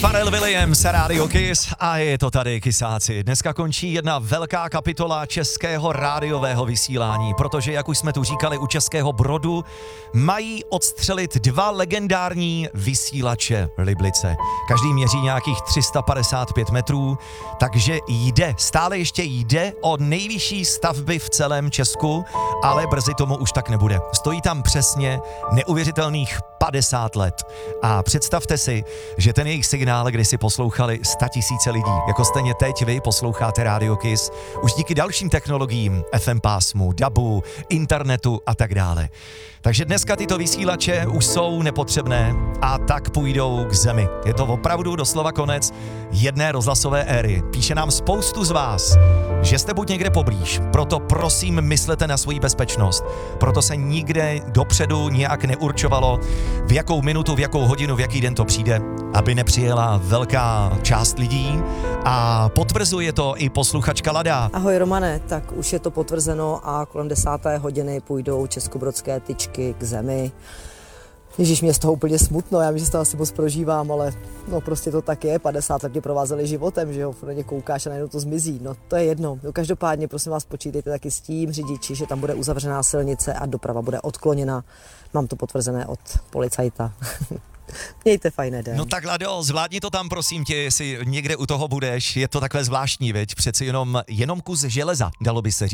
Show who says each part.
Speaker 1: Pharrell Williams, Radio Kiss a je to tady, Kisáci. Dneska končí jedna velká kapitola českého rádiového vysílání, protože, jak už jsme tu říkali, u Českého Brodu mají odstřelit 2 legendární vysílače Liblice. Každý měří nějakých 355 metrů, takže stále ještě jde o nejvyšší stavby v celém Česku, ale brzy tomu už tak nebude. Stojí tam přesně neuvěřitelných 50 let. A představte si, že ten jejich signál, kdy si poslouchali 100 000 lidí, jako stejně teď vy posloucháte Radio Kiss, už díky dalším technologiím, FM pásmu, DABu, internetu a tak dále. Takže dneska tyto vysílače už jsou nepotřebné a tak půjdou k zemi. Je to opravdu doslova konec jedné rozhlasové éry. Píše nám spoustu z vás, že jste buď někde poblíž, proto prosím myslete na svoji bezpečnost. Proto se nikde dopředu nějak neurčovalo, v jakou minutu, v jakou hodinu, v jaký den to přijde, aby nepřijela velká část lidí a potvrzuje to i posluchačka Lada.
Speaker 2: Ahoj Romane, tak už je to potvrzeno a kolem 10. hodiny půjdou českobrodské tyčky k zemi. Ježíš, mě je z toho úplně smutno, já vím, že to asi moc prožívám, ale no prostě to tak je, 50 let mě provázeli životem, že jo, na ně koukáš a najednou to zmizí, no to je jedno. No, každopádně prosím vás počítejte taky s tím řidiči, že tam bude uzavřená silnice a doprava bude odkloněna. Mám to potvrzené od policajta. Mějte fajné den.
Speaker 1: No tak Lado, zvládni to tam prosím tě, jestli někde u toho budeš, je to takhle zvláštní, veď, přeci jenom kus železa, dalo by se říct.